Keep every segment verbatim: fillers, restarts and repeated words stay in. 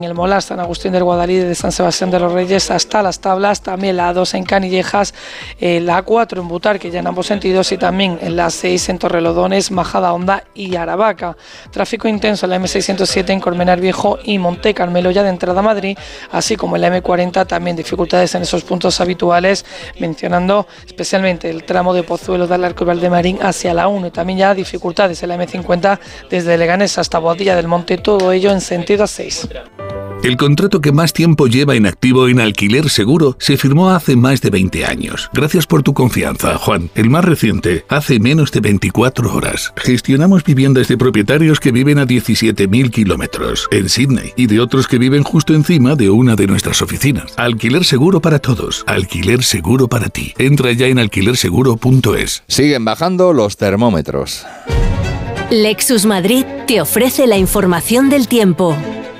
El Molar, San Agustín del Guadalí, de San Sebastián de los Reyes hasta Las Tablas, también la A dos en Canillejas, eh, la A cuatro en Butar, que ya en ambos sentidos, y también en la A seis en Torrelodones, Majada Honda y Aravaca. Tráfico intenso en la eme seiscientos siete en Colmenar Viejo y Monte Carmelo ya de entrada a Madrid, así como en la eme cuarenta también dificultades en esos puntos habituales, mencionando especialmente el tramo de Pozuelo del Arco y Valdemarín hacia la uno, y también ya dificultades en la eme cincuenta desde Leganés hasta Boadilla del Monte, todo ello en sentido A seis. El contrato que más tiempo lleva en activo en Alquiler Seguro se firmó hace más de veinte años. Gracias por tu confianza, Juan. El más reciente, hace menos de veinticuatro horas. Gestionamos viviendas de propietarios que viven a diecisiete mil kilómetros en Sydney y de otros que viven justo encima de una de nuestras oficinas. Alquiler Seguro para todos. Alquiler Seguro para ti. Entra ya en alquiler seguro punto es. Siguen bajando los termómetros. Lexus Madrid te ofrece la información del tiempo.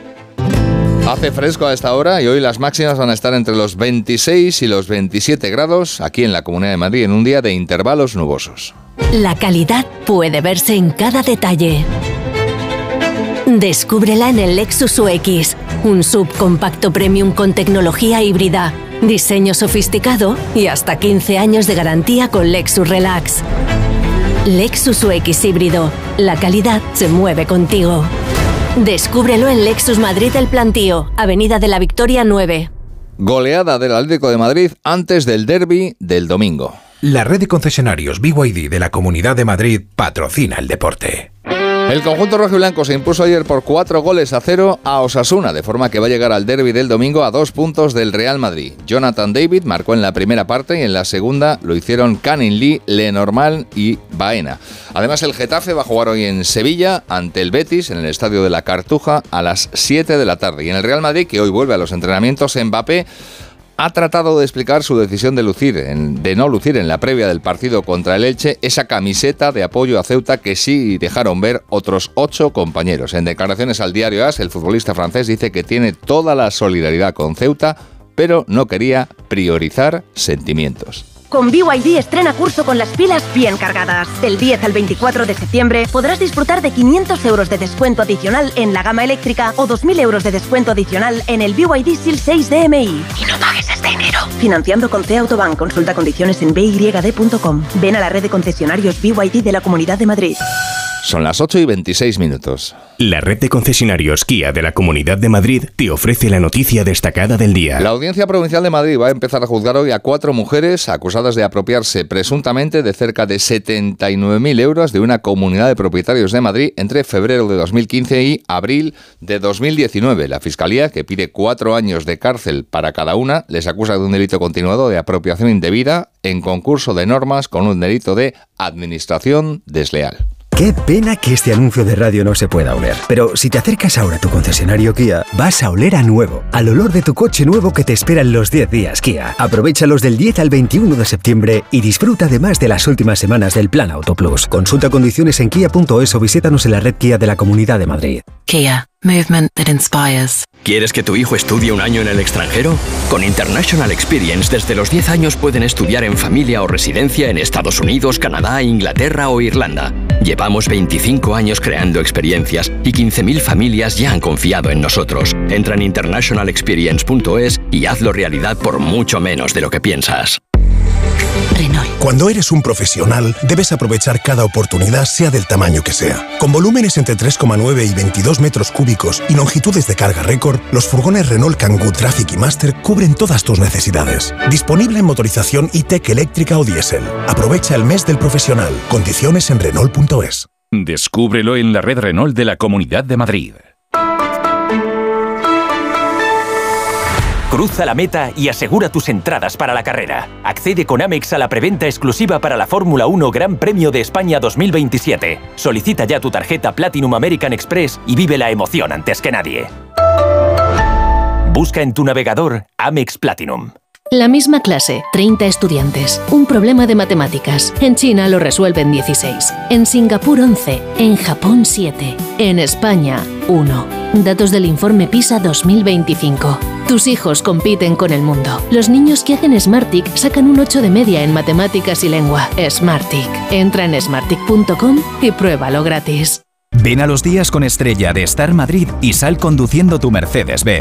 Hace fresco a esta hora y hoy las máximas van a estar entre los veintiséis y los veintisiete grados aquí en la Comunidad de Madrid en un día de intervalos nubosos. La calidad puede verse en cada detalle. Descúbrela en el Lexus U X, un subcompacto premium con tecnología híbrida, diseño sofisticado y hasta quince años de garantía con Lexus Relax. Lexus U X híbrido, la calidad se mueve contigo. Descúbrelo en Lexus Madrid El Plantío, Avenida de la Victoria nueve. Goleada del Atlético de Madrid antes del derbi del domingo. La red de concesionarios B Y D de la Comunidad de Madrid patrocina el deporte. El conjunto rojiblanco se impuso ayer por cuatro goles a cero a Osasuna, de forma que va a llegar al derbi del domingo a dos puntos del Real Madrid. Jonathan David marcó en la primera parte y en la segunda lo hicieron Canning Lee, Lenormand y Baena. Además, el Getafe va a jugar hoy en Sevilla ante el Betis en el Estadio de la Cartuja a las siete de la tarde. Y en el Real Madrid, que hoy vuelve a los entrenamientos, Mbappé ha tratado de explicar su decisión de lucir, en, de no lucir en la previa del partido contra el Elche, esa camiseta de apoyo a Ceuta que sí dejaron ver otros ocho compañeros. En declaraciones al diario A S, el futbolista francés dice que tiene toda la solidaridad con Ceuta, pero no quería priorizar sentimientos. Con B Y D estrena curso con las pilas bien cargadas. Del diez al veinticuatro de septiembre podrás disfrutar de quinientos euros de descuento adicional en la gama eléctrica o dos mil euros de descuento adicional en el B Y D S I L seis D M I. Y no pagues este enero. Financiando con C Autobank. Consulta condiciones en b y d punto com. Ven a la red de concesionarios B Y D de la Comunidad de Madrid. Son las ocho y veintiséis minutos. La red de concesionarios Kia de la Comunidad de Madrid te ofrece la noticia destacada del día. La Audiencia Provincial de Madrid va a empezar a juzgar hoy a cuatro mujeres acusadas de apropiarse presuntamente de cerca de setenta y nueve mil euros de una comunidad de propietarios de Madrid entre febrero de dos mil quince y abril de dos mil diecinueve. La Fiscalía, que pide cuatro años de cárcel para cada una, les acusa de un delito continuado de apropiación indebida en concurso de normas con un delito de administración desleal. Qué pena que este anuncio de radio no se pueda oler. Pero si te acercas ahora a tu concesionario Kia, vas a oler a nuevo. Al olor de tu coche nuevo que te espera en los diez días Kia. Aprovéchalos del diez al veintiuno de septiembre y disfruta además de las últimas semanas del Plan Auto Plus. Consulta condiciones en kia punto es o visítanos en la red Kia de la Comunidad de Madrid. Kia. Movement that inspires. ¿Quieres que tu hijo estudie un año en el extranjero? Con International Experience, desde los diez años pueden estudiar en familia o residencia en Estados Unidos, Canadá, Inglaterra o Irlanda. Llevamos veinticinco años creando experiencias y quince mil familias ya han confiado en nosotros. Entra en international experience punto es y hazlo realidad por mucho menos de lo que piensas. Renault. Cuando eres un profesional, debes aprovechar cada oportunidad, sea del tamaño que sea. Con volúmenes entre tres coma nueve y veintidós metros cúbicos y longitudes de carga récord, los furgones Renault Kangoo Traffic y Master cubren todas tus necesidades. Disponible en motorización e-tech eléctrica o diésel. Aprovecha el mes del profesional. Condiciones en renault punto es. Descúbrelo en la red Renault de la Comunidad de Madrid. Cruza la meta y asegura tus entradas para la carrera. Accede con Amex a la preventa exclusiva para la Fórmula uno Gran Premio de España dos mil veintisiete. Solicita ya tu tarjeta Platinum American Express y vive la emoción antes que nadie. Busca en tu navegador Amex Platinum. La misma clase, treinta estudiantes. Un problema de matemáticas. En China lo resuelven dieciséis. En Singapur once. En Japón siete. En España uno. Datos del informe PISA dos mil veinticinco. Tus hijos compiten con el mundo. Los niños que hacen Smartick sacan un ocho de media en matemáticas y lengua. Smartick. Entra en smartick punto com y pruébalo gratis. Ven a los días con estrella de Star Madrid y sal conduciendo tu Mercedes-Benz.